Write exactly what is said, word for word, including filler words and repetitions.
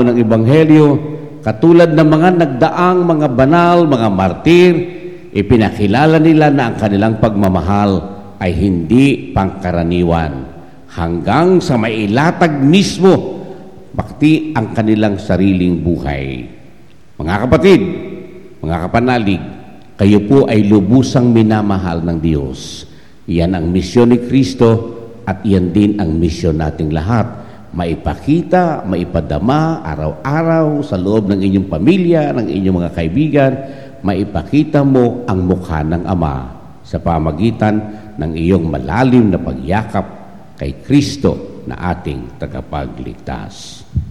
pananaw ng Ebanghelyo, katulad ng mga nagdaang mga banal, mga martir, ipinakilala nila na ang kanilang pagmamahal ay hindi pangkaraniwan, hanggang sa mailatag mismo bakti ang kanilang sariling buhay. Mga kapatid, mga kapanalig, kayo po ay lubusang minamahal ng Diyos. Iyan ang misyon ni Kristo at iyan din ang misyon nating lahat. Maipakita, maipadama araw-araw sa loob ng inyong pamilya, ng inyong mga kaibigan, maipakita mo ang mukha ng Ama sa pamagitan ng iyong malalim na pagyakap kay Kristo na ating tagapagligtas.